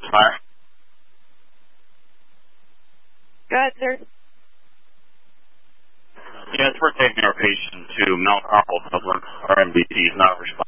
Fire. Go ahead, sir. Yes, we're taking our patient to Mount Carmel, Dublin. Our MBT is not responding.